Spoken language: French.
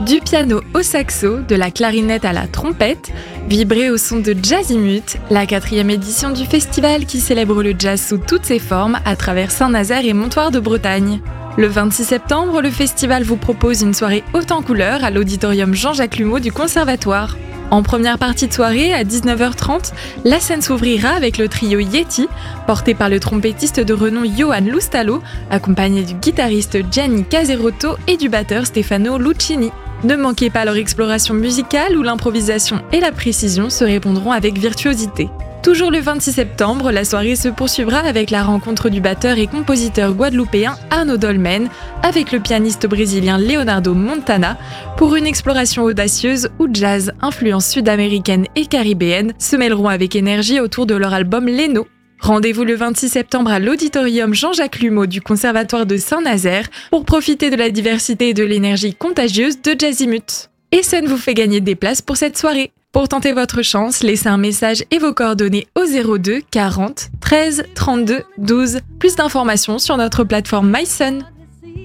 Du piano au saxo, de la clarinette à la trompette, vibrez au son de Jazzimut, la 4e édition du festival qui célèbre le jazz sous toutes ses formes à travers Saint-Nazaire et Montoire de Bretagne. Le 26 septembre, le festival vous propose une soirée haute en couleurs à l'auditorium Jean-Jacques Lumeau du Conservatoire. En première partie de soirée, à 19h30, la scène s'ouvrira avec le trio Yeti, porté par le trompettiste de renom Johan Loustalo, accompagné du guitariste Gianni Caserotto et du batteur Stefano Luccini. Ne manquez pas leur exploration musicale où l'improvisation et la précision se répondront avec virtuosité. Toujours le 26 septembre, la soirée se poursuivra avec la rencontre du batteur et compositeur guadeloupéen Arnaud Dolmen avec le pianiste brésilien Leonardo Montana pour une exploration audacieuse où jazz, influences sud-américaines et caribéennes se mêleront avec énergie autour de leur album Leno. Rendez-vous le 26 septembre à l'auditorium Jean-Jacques Lumeau du Conservatoire de Saint-Nazaire pour profiter de la diversité et de l'énergie contagieuse de Jazzimut. Essen vous fait gagner des places pour cette soirée. Pour tenter votre chance, laissez un message et vos coordonnées au 02 40 13 32 12. Plus d'informations sur notre plateforme MySun.